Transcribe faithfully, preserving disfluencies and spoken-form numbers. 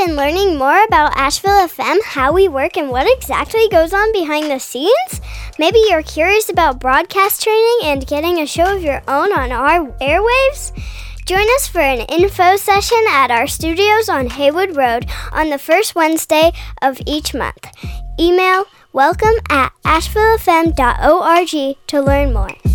in learning more about Asheville F M, how we work, and what exactly goes on behind the scenes? Maybe you're curious about broadcast training and getting a show of your own on our airwaves? Join us for an info session at our studios on Haywood Road on the first Wednesday of each month. Email welcome at asheville f m dot org to learn more.